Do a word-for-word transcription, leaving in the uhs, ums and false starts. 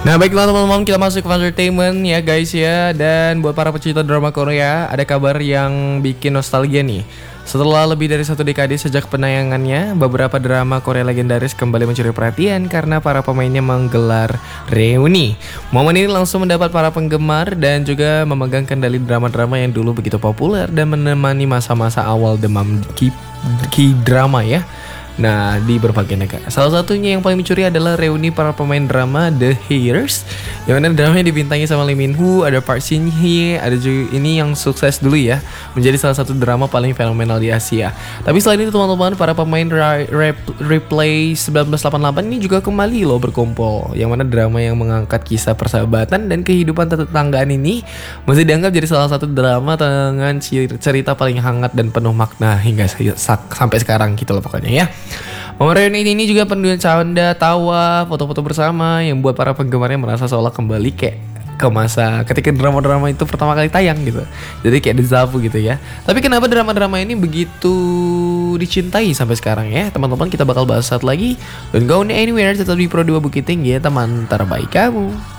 Nah baiklah teman-teman, kita masuk ke entertainment ya guys ya. Dan buat para pecinta drama Korea, ada kabar yang bikin nostalgia nih. Setelah lebih dari satu dekade sejak penayangannya, beberapa drama Korea legendaris kembali mencuri perhatian karena para pemainnya menggelar reuni. Momen ini langsung mendapat para penggemar dan juga memegang kendali drama-drama yang dulu begitu populer dan menemani masa-masa awal demam K-drama ya. Nah, di berbagai negara. Salah satunya yang paling mencuri adalah reuni para pemain drama The Haters, yang mana dramanya dibintangi sama Lee Min Ho, ada Park Shin Hye, ada juga ini yang sukses dulu ya, menjadi salah satu drama paling fenomenal di Asia. Tapi selain itu teman-teman, para pemain Ra- Rep- Replay seribu sembilan ratus delapan puluh delapan ini juga kembali loh berkumpul, yang mana drama yang mengangkat kisah persahabatan dan kehidupan tetanggaan ini masih dianggap jadi salah satu drama dengan cerita paling hangat dan penuh makna hingga sampai sekarang gitu loh pokoknya ya. Momen reuni ini juga penuh canda, tawa, foto-foto bersama yang buat para penggemarnya merasa seolah kembali kayak ke masa ketika drama-drama itu pertama kali tayang gitu. Jadi kayak dejavu gitu ya. Tapi kenapa drama-drama ini begitu dicintai sampai sekarang ya? Teman-teman, kita bakal bahas saat lagi. Don't go anywhere, tetap di Pro dua Bukit Tinggi ya teman terbaik kamu.